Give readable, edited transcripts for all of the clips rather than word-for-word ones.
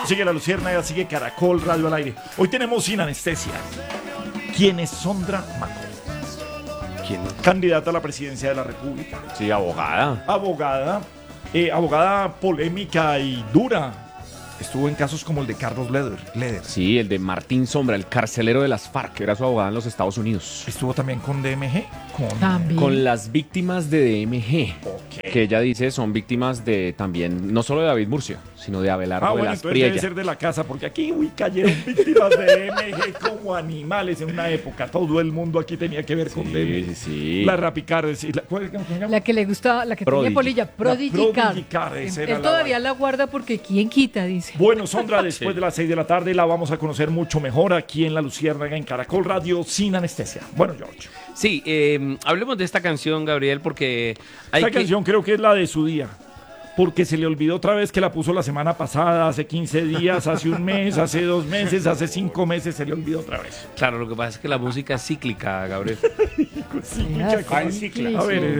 Sigue La Luciérnaga, sigue Caracol Radio al aire. Hoy tenemos Sin Anestesia. ¿Quién es Sondra Maco? ¿Quién? Candidata a la presidencia de la República. Sí, abogada. Abogada polémica y dura. Estuvo en casos como el de Carlos Leder. Sí, el de Martín Sombra, el carcelero de las FARC, que era su abogada en los Estados Unidos. Estuvo también con DMG. También. Con las víctimas de DMG, que ella dice son víctimas de también, no solo de David Murcia, sino de Abelardo de bueno, las entonces Priella. debe ser de la casa, porque aquí cayeron víctimas de DMG como animales en una época. Todo el mundo aquí tenía que ver con DMG. Sí. La Rapicar, La que le gusta, la que tenía polilla, Prodigy Car. Esa era Él todavía la guarda porque ¿quién quita? Dice. Bueno, Sondra, después de las 6 de la tarde la vamos a conocer mucho mejor aquí en La Luciérnaga, en Caracol Radio, Sin Anestesia. Bueno, George. Sí, hablemos de esta canción, Gabriel, porque Esta canción creo que es la de su día, porque se le olvidó otra vez que la puso la semana pasada, hace 15 días, hace un mes, hace 2 meses, hace 5 meses, se le olvidó otra vez. Claro, lo que pasa es que la música es cíclica, Gabriel. Va en cicla. A ver,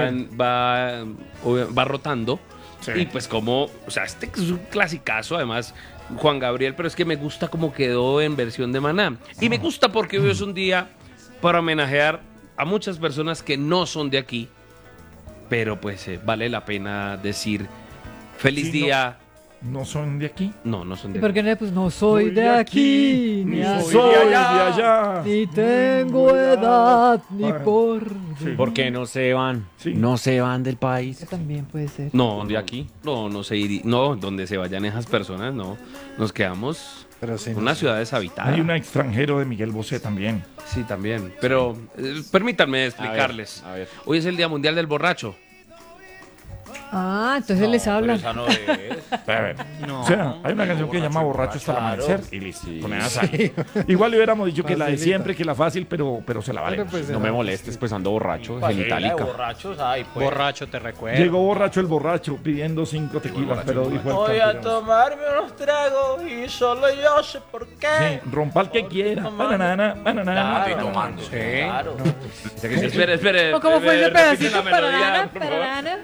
va rotando. Sí. Y pues como, o sea, este es un clasicazo, además, Juan Gabriel, pero es que me gusta cómo quedó en versión de Maná. Y me gusta porque hoy es un día para homenajear a muchas personas que no son de aquí, pero pues vale la pena decir feliz día. ¿No son de aquí? No son de ¿Por aquí. qué no? Pues no soy de aquí, ni ni soy de allá. ni tengo edad, ni por... Sí. ¿Por qué no se van? Sí. No se van del país. Eso también puede ser. No, ¿De aquí? No se iría, no, donde se vayan esas personas, no. Nos quedamos en una ciudad deshabitada. Hay un extranjero de Miguel Bosé también. Sí, también. Pero permítanme explicarles. A ver. Hoy es el Día Mundial del Borracho. Ah, entonces les hablan. Esa no es. A ver. No. O sea, hay una canción que se llama Borracho hasta el Claro. amanecer y listo. Sí. Con esa sale. Igual le hubiéramos dicho que la de Facilita. siempre, que la fácil, pero se la vale. No me molestes, pues ando borracho, De genitálica. borrachos, ay, pues. Borracho, te recuerdo. Llegó borracho el borracho pidiendo 5 tequilas, pero dijo el Voy a campirano. tomarme unos tragos y solo yo sé por qué. Sí, rompa el que quiera. Banana. Claro, tomando. Sí. Claro. Espere. ¿Cómo fue ese repite pedacito? la melodía, Pararana, por favor. pararana.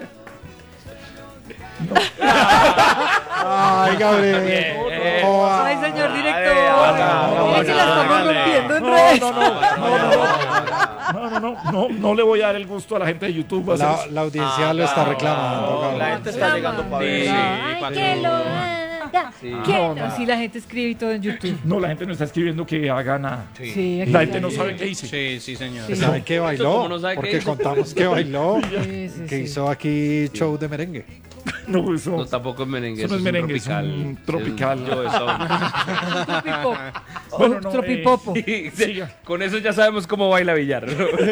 Ay, Gabriel. Ay, señor director. Vale, Mire que la estamos rompiendo en redes. No le voy a dar el gusto a la gente de YouTube. Va a La, ser- la audiencia lo está reclamando, Gabriel. La gente está llegando para ver. Ay, que lo haga. No, sí, la gente escribe y todo en YouTube. No, la gente no está escribiendo que haga nada. Sí, aquí La gente está. no sabe qué dice. Sí, sí, señor. Sí. ¿Sabe qué bailó? ¿Cómo no sabe qué Porque hizo? contamos que bailó, Sí, sí, que sí. hizo aquí show de merengue. No, eso. No, tampoco es merengue. Eso no es merengue, es un tropical. Yo eso. Tropipop. Bueno, no, Tropipopo. Sí, Siga. con eso ya sabemos cómo baila Villar.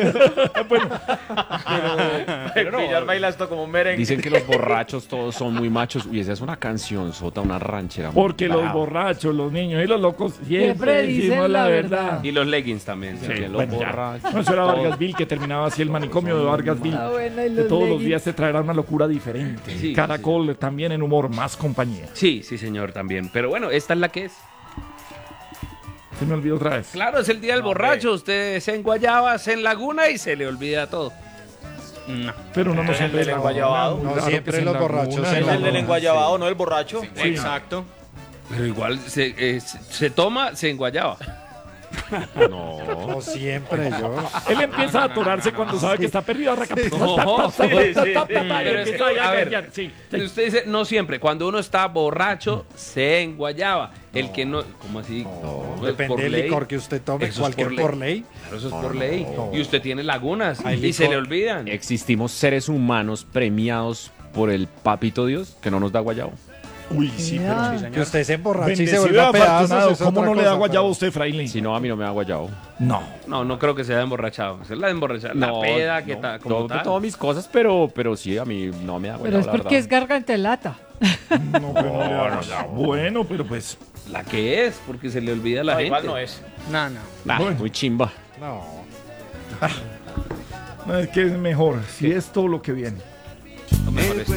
Pero Villar baila esto como un merengue. Dicen que los borrachos todos son muy machos. Uy, esa es una canción sota, una ranchera. muy Porque los brava. borrachos, los niños y los locos siempre Siempre dicen decimos la la verdad. verdad. Y los leggings también. Sí, también los bueno, ya. borrachos. No, eso era Vargasville, que terminaba así el manicomio de Vargasville. Ah, bueno, y Que los todos los leggings. días te traerá una locura diferente. Sí, Caracol también en humor, más compañía. Sí, señor, también. Pero bueno, esta es la que es. Se me olvidó otra vez. Claro, es el día del borracho. Usted se enguayaba, se enlaguna y se le olvida todo. Pero uno no siempre el del enguayabado. No claro siempre que sí, los la borrachos laguna, se Es la el del laguna. enguayabado, no el borracho. Sí. Exacto. Pero igual se toma, se enguayaba. No. No siempre, yo. Él empieza a atorarse cuando sabe que está perdido. No, pero es que, a ver, Sí. usted dice, no siempre. Cuando uno está borracho, se enguayaba. El que no, ¿cómo así? No, es Depende por del ley. licor que usted tome, Eso es cualquier por ley. Claro, eso es por ley. no. Y usted tiene lagunas Hay y se le licor. olvidan. Existimos seres humanos premiados por el papito Dios que no nos da guayabo. Uy, sí, pero sí, Que usted se emborrache y se bendecido y vuelva a pedazos. afortunado. es ¿Cómo otra no le da cosa, guayabo a pero- usted, fraile? Si no, a mí no me da guayabo. No. No creo que se haya emborrachado. Es la emborrachada. La No, peda, que no. tal, como tal. Todas mis cosas, pero sí, a mí no me da guayabo. Pero es la porque es verdad. garganta de lata. No, pero no le da guayabo. Bueno, pero pues. La que es, porque se le olvida a la No, gente. igual no es. No, no. Ah, Bueno. muy chimba. No. No, es que es mejor. Si es todo lo que viene. Lo mejor es.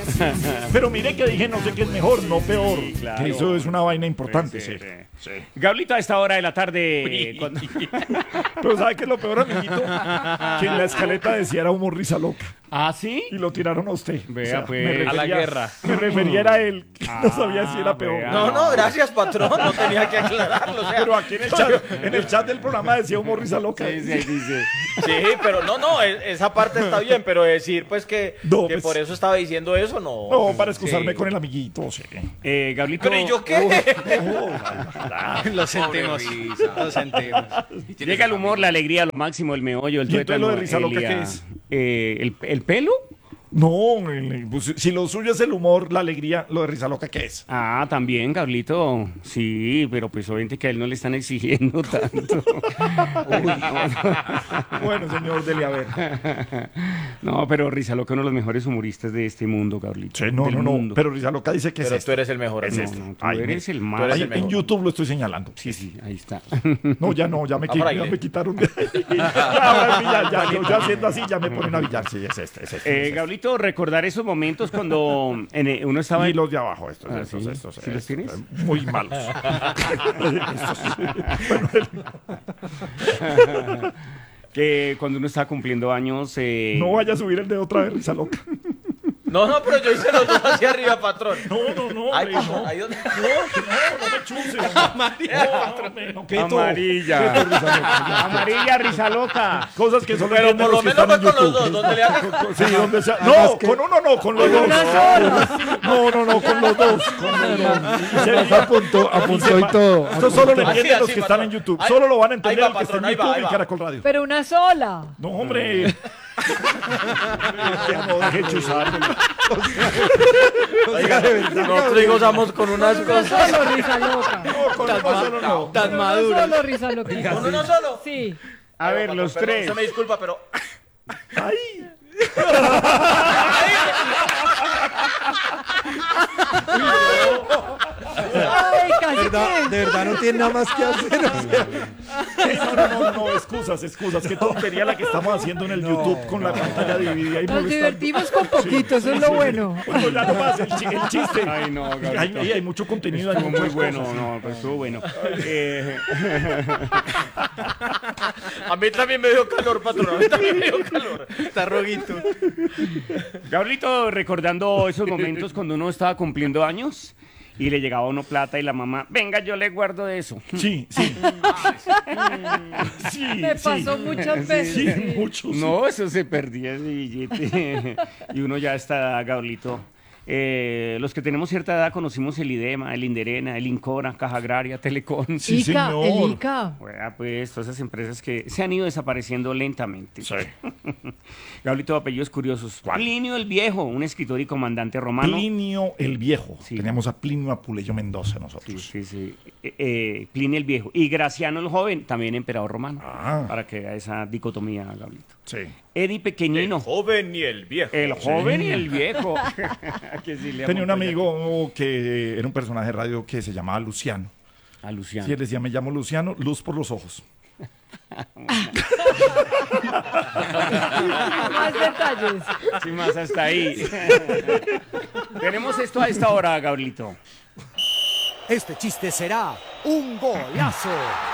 Pero mire que dije no sé qué es mejor, no peor. Sí, claro. Que eso es una vaina importante, sí. Gablito, a esta hora de la tarde. Pero ¿sabe qué es lo peor, amiguito? Que en la escaleta decía era humor risa loca. ¿Ah, sí? Y lo tiraron a usted. Vea, pues. me A la guerra. Me refería a él, que no sabía si era peor. vea. No, gracias, patrón. No tenía que aclararlo. O sea, Pero aquí en el chat del programa decía humor risa loca. Sí, dice. sí, pero esa parte está bien, pero decir pues que, No, que pues- por eso estaba diciendo eso, no. No, para excusarme Sí. con el amiguito, sí. Gablito. Pero ¿y yo qué? Lo sentimos. Lo sentimos. Llega el humor, la alegría, lo máximo, el meollo, el ¿Y entonces lo de tuétano, risa loca Elia. qué es? ¿El pelo? No, pues, si lo suyo es el humor, la alegría, lo de risa loca, ¿qué es? Ah, también, Gablito. Sí, pero pues obviamente que a él no le están exigiendo tanto. Bueno, señor Dele, a ver. No, pero Risa Loca es uno de los mejores humoristas de este mundo, Gablito. Sí, no, Del no, no. mundo. Pero risa loca dice que Pero es tú este. eres el mejor. Es No, este. no, tú Ay, eres el tú más. eres Ahí el en mejor. YouTube lo estoy señalando. Sí, ahí está. No, ya no, ya me, fraile. ya me quitaron. Ahora sí, yo ya haciendo así, ya me ponen a billar. Sí, es este. Gablito, recordar esos momentos cuando uno estaba Y en... los de abajo, estos. ¿Sí los tienes? Muy malos. Estos. Bueno, que cuando uno estaba cumpliendo años... no vaya a subir el dedo otra vez, risa loca. No, pero yo hice los dos hacia arriba, patrón. No, Ay, hombre, patrón, no. ahí donde... No me chuse. No, quieto. Amarilla. Quieto, risa loca. Amarilla, Risa Loca. Cosas que solo Pero entienden por lo los que menos están fue en con los YouTube. dos, donde le haga... Sí, donde sea. No, con uno no, con los dos. No, con los dos. Con los dos. Apuntó y todo. Esto solo lo Así, entienden los así, que están en patrón. YouTube. Ahí- Solo lo van a ahí entender va, los que están en patrón, ahí va, YouTube ahí y va. Caracol Radio. Pero una sola. No, hombre. No, deje chuzar. Oiga, nosotros gozamos con unas Uno cosas. solo, Risa Loca. No, con uno solo no. Tan Uno maduro. solo, Risa Loca. ¿Con uno solo? Sí. A ver, los Perdón, tres. Se me disculpa, pero... Ay. Ay, casi que. De verdad no tiene nada más que hacer. No, excusas. Qué tontería la que estamos haciendo en el YouTube con la pantalla dividida y Nos molestando. divertimos con poquito, eso es lo bueno. Bueno, ya no más el chiste. Ay, no, Gablito. Hay mucho contenido. Hay Estuvo muy muchas bueno, cosas. no, pues estuvo bueno. A mí también me dio calor, patrón. A mí también me dio calor. Está roguito. Gablito, recordando esos momentos cuando uno estaba cumpliendo años y le llegaba a uno plata y la mamá, venga, yo le guardo de eso. Sí. Me pasó muchas veces. Sí, sí. mucho. Sí. No, eso se perdía ese billete. Y uno ya está, Gablito. Los que tenemos cierta edad conocimos el IDEMA, el Inderena, el Incora, Caja Agraria, Telecom. Sí, Ica, señor. el Ica. Bueno, pues todas esas empresas que se han ido desapareciendo lentamente. Sí. Gablito, apellidos curiosos. Plinio el Viejo, un escritor y comandante romano. Plinio el Viejo. Sí. Teníamos a Plinio Apuleyo Mendoza nosotros. Sí. Plinio el Viejo. Y Graciano el Joven, también emperador romano. Ah. Para que vea esa dicotomía, Gablito. Sí. Eddie Pequeñino. Joven y el viejo. El joven y el viejo. Que sí le Tenía un amo, pues, amigo que era un personaje de radio que se llamaba Luciano. A Luciano. Y él decía, me llamo Luciano, luz por los ojos. Más detalles. Sin más, hasta ahí. Tenemos esto a esta hora, Gablito. Este chiste será un golazo.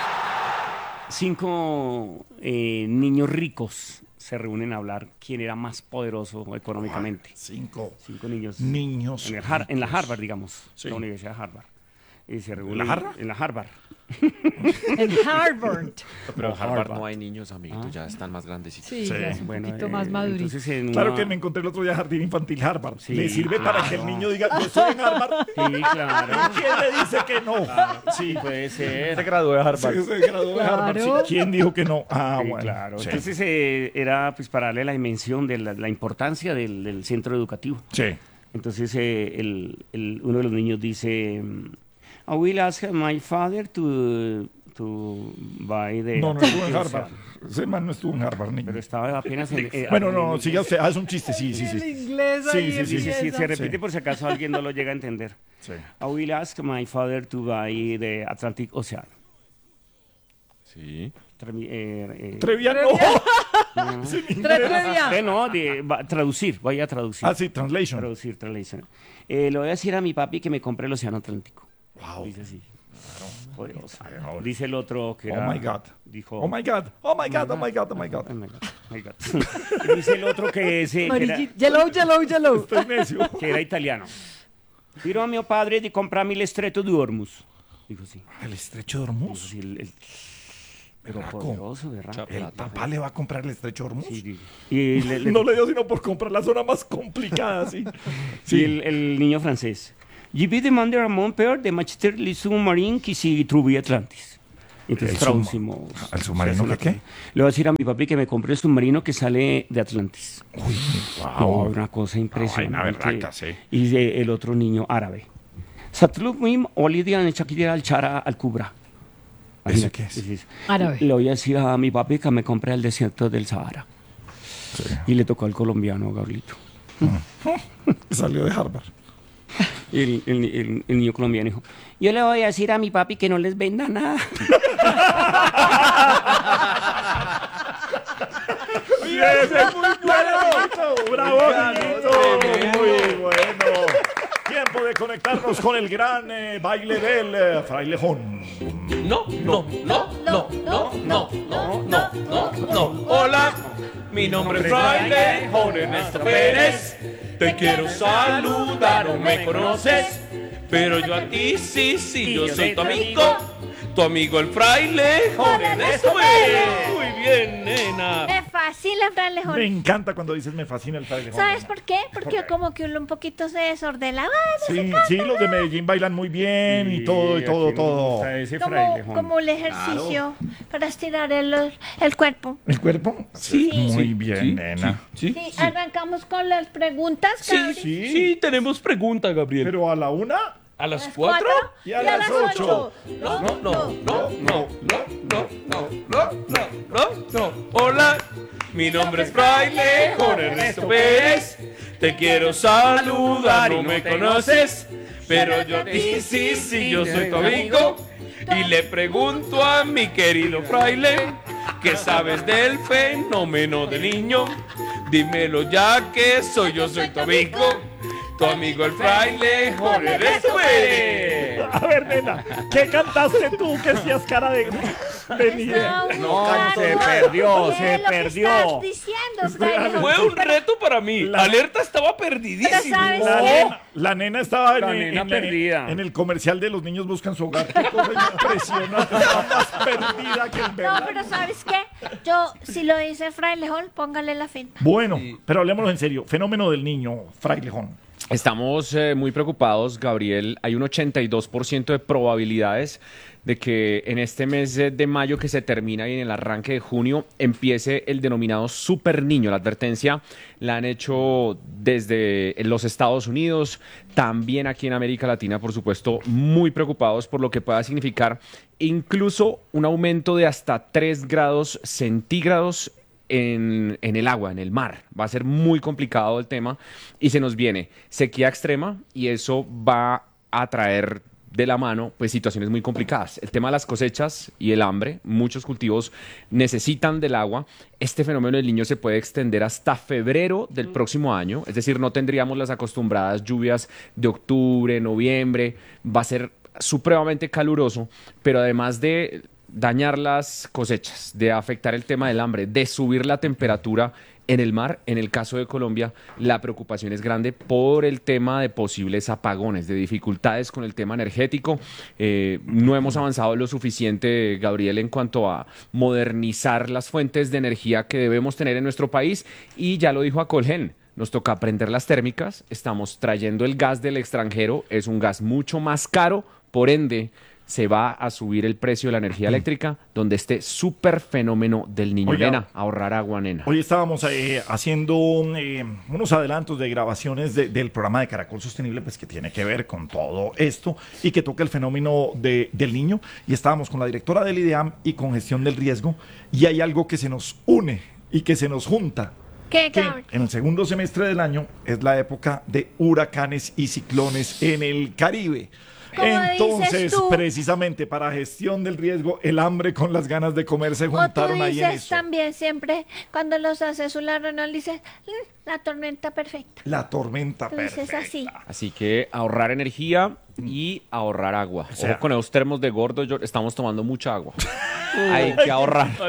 5 niños ricos se reúnen a hablar quién era más poderoso económicamente. 5 5 niños. niños. En la Harvard, digamos. Sí. La Universidad de Harvard. Y se reúnen ¿La Harvard? En la Harvard. En Harvard. Pero en Harvard Harvard. no hay niños, amiguitos, ya están más grandecitos. Sí, Sí. ya es un Bueno, poquito más madurito. entonces en Claro una- que me encontré el otro día Jardín Infantil Harvard. Sí, Le sirve para que el claro. niño diga, yo estoy en Harvard. Sí, claro. ¿Quién le dice que no? Sí, Puede ser. Se graduó de Harvard. se graduó de Harvard. Sí. Claro. ¿Quién dijo que no? Ah, Sí, bueno. claro. Sí. Entonces era pues para darle la dimensión de la importancia del centro educativo. Sí. Entonces uno de los niños dice, I will ask my father to buy the... No estuvo en Harvard. Ese man no estuvo en Harvard, niño. Pero estaba apenas en... Bueno, no, siga usted. Es un chiste, sí. El inglés Sí, ahí sí, sí, Sí, empieza. se repite Sí. por si acaso alguien no lo llega a entender. Sí. I will ask my father to buy the Atlantic Ocean. Sí. Treviano. Treviano. Tragedia. No, traducir, voy a traducir. Ah, sí, translation. Translation. Le voy a decir a mi papi que me compre el Océano Atlántico. Wow. Dice así. Poderoso. Dice el otro que Oh era... my God. Dijo... Oh my God. Oh my God. Oh my God. Oh my God. Oh my God, oh my God. Dice el otro que Yellow. Estoy necio. era italiano. Quiero a mi padre de comprarme el Estrecho de Hormuz. Dijo sí. El estrecho de Hormuz. Sí, pero Berraco. poderoso, ¿verdad? El papá le va a comprar el estrecho de Hormuz. Sí. Y No le dio sino por comprar la zona más complicada, sí. Sí, el niño francés. Je vais demander à mon père de m'acheter le sous-marin qui se trouve Atlantis. Entonces traducimos. ¿El submarino que qué? Le voy a decir a mi papi que me compre el submarino que sale de Atlantis. Uy, No, wow. una cosa impresionante. Vaina berraca, sí. Y el otro niño árabe. Satlubim Olidian Chakira al Chara al Kubra. ¿Eso qué es? Sí. Árabe. Le voy a decir a mi papi que me compre el desierto del Sahara. Sí. Y le tocó al colombiano, Gabrielito. Salió de Harvard. Y el niño colombiano dijo, yo le voy a decir a mi papi que no les venda nada. ¡Ese es muy bueno! ¡Bravo, Guillito! Muy bueno. Tiempo de conectarnos con el gran baile del frailejón. No. Hola, mi nombre es Fraile Ernesto Pérez. Te quiero saludar, no me conoces, pero yo a ti sí, yo soy tu amigo el fraile Ernesto Pérez. Muy bien, nena. Me fascina el frailejón. Me encanta cuando dices me fascina el frailejón. ¿Sabes por qué? Porque como que uno un poquito se desordena. Sí, los de Medellín bailan muy bien y todo. Como el ejercicio para estirar el cuerpo. ¿El cuerpo? Sí. Muy bien, nena. Sí, arrancamos con las preguntas, Gabriel. Sí, tenemos pregunta, Gabriel. Pero a la 1, ¿A las Las 4? y a las 8. No. Hola, mi nombre es Fraile Ernesto Pérez. Te quiero saludar, no me conoces, pero yo a ti sí, yo soy tu amigo. Y le pregunto a mi querido fraile, ¿qué sabes del fenómeno del niño? Dímelo ya que soy tu amigo el fraile Ernesto Pérez. A ver, nena, ¿qué cantaste tú que hacías cara de ni idea? Se perdió. ¿Qué estás diciendo, frailejón? Fue un reto para mí. Alerta estaba perdidísimo. Pero ¿sabes La nena estaba La nena perdida. en el comercial de Los Niños Buscan Su Hogar. Qué cosa impresionante. Estaba más perdida que el No, verdad. pero ¿sabes qué? Yo, si lo dice frailejón, póngale la fin. Bueno, pero hablemoslo en serio. Fenómeno del niño, frailejón. Estamos muy preocupados, Gabriel. Hay un 82% de probabilidades de que en este mes de mayo que se termina y en el arranque de junio empiece el denominado super niño. La advertencia la han hecho desde los Estados Unidos, también aquí en América Latina, por supuesto, muy preocupados por lo que pueda significar incluso un aumento de hasta 3 grados centígrados en el agua, en el mar. Va a ser muy complicado el tema y se nos viene sequía extrema y eso va a traer de la mano pues situaciones muy complicadas. El tema de las cosechas y el hambre, muchos cultivos necesitan del agua. Este fenómeno del niño se puede extender hasta febrero del próximo año, es decir, no tendríamos las acostumbradas lluvias de octubre, noviembre. Va a ser supremamente caluroso, pero además de dañar las cosechas, de afectar el tema del hambre, de subir la temperatura en el mar, en el caso de Colombia, la preocupación es grande por el tema de posibles apagones, de dificultades con el tema energético. No hemos avanzado lo suficiente, Gabriel, en cuanto a modernizar las fuentes de energía que debemos tener en nuestro país y ya lo dijo Acolgen. Nos toca prender las térmicas, estamos trayendo el gas del extranjero, es un gas mucho más caro, por ende se va a subir el precio de la energía eléctrica, donde este súper fenómeno del niño. Oiga, nena, ahorrar agua, nena. Hoy estábamos haciendo unos adelantos de grabaciones del programa de Caracol Sostenible, pues que tiene que ver con todo esto y que toca el fenómeno del niño. Y estábamos con la directora del IDEAM y con gestión del riesgo. Y hay algo que se nos une y que se nos junta. ¿Qué, Que Gabriel? en el segundo semestre del año es la época de huracanes y ciclones en el Caribe. Como Entonces, dices tú, precisamente para gestión del riesgo, el hambre con las ganas de comer se o tú juntaron ahí en dices eso. también siempre, cuando los haces una reunión, dices, la tormenta perfecta. La tormenta Tú dices perfecta. así. Así que ahorrar energía y ahorrar agua. sea- Ojo con esos termos de gordo, estamos tomando mucha agua. Hay que ahorrar. Nos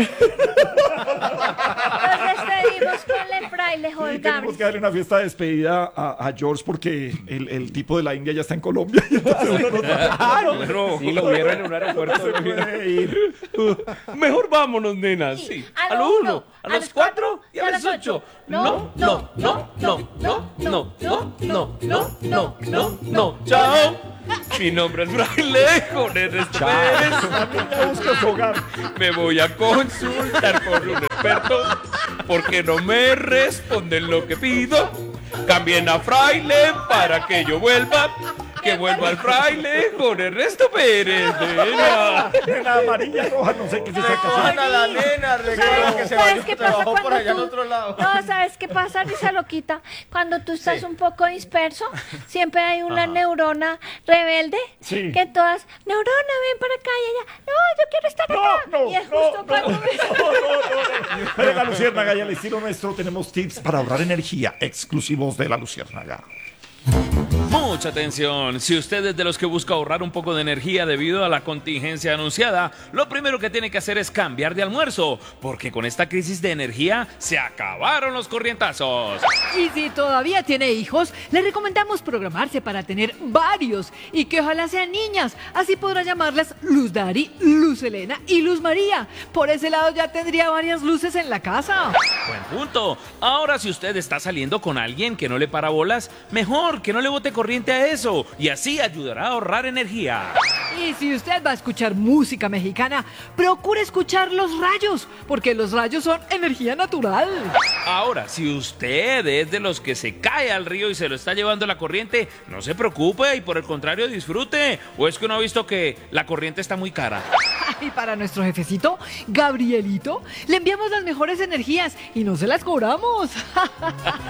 despedimos con el fraile Jorge Tenemos Gabriel. que darle una fiesta de despedida a George porque el tipo de la India ya está en Colombia. Y entonces uno no sabe Pero Sí, lo vieron en un cuándo aeropuerto. se puede ir. mejor vámonos, nenas. Sí. A lo uno, a los 4 y a las 8. No, no, no, no, no, no, no, no, no, no, no, no. Chao. Mi nombre es Fraile Jorge Ernesto Pérez. La niña busca su hogar. Me voy a consultar con un experto porque no me responden lo que pido. Cambien a Fraile para que yo vuelva. Que vuelva el Fraile Jorge Ernesto Pérez. Nena. Nena amarilla, roja, no sé qué se saca. Cojan a la nena, recuerden que se ¿Sabes qué pasa trabajó por cuando allá en tú- otro lado. No, ¿sabes qué pasa, Risa Loquita? Cuando tú estás un poco disperso, siempre hay una neurona rebelde Sí. que todas, neurona, ven para acá y ella, no, yo quiero estar acá. No, y es justo cuando Pero en la Luciérnaga y al estilo nuestro tenemos tips para ahorrar energía exclusivos de la Luciérnaga. Mucha atención, si usted es de los que busca ahorrar un poco de energía debido a la contingencia anunciada, lo primero que tiene que hacer es cambiar de almuerzo, porque con esta crisis de energía se acabaron los corrientazos. Y si todavía tiene hijos, le recomendamos programarse para tener varios y que ojalá sean niñas. Así podrá llamarlas Luz Dari, Luz Elena y Luz María. Por ese lado ya tendría varias luces en la casa. Buen punto. Ahora si usted está saliendo con alguien que no le para bolas, mejor que no le bote corriente a eso y así ayudará a ahorrar energía. Y si usted va a escuchar música mexicana, procure escuchar los rayos, porque los rayos son energía natural. Ahora, si usted es de los que se cae al río y se lo está llevando la corriente, no se preocupe y por el contrario disfrute. ¿O es que uno ha visto que la corriente está muy cara? Y para nuestro jefecito, Gabrielito, le enviamos las mejores energías y no se las cobramos.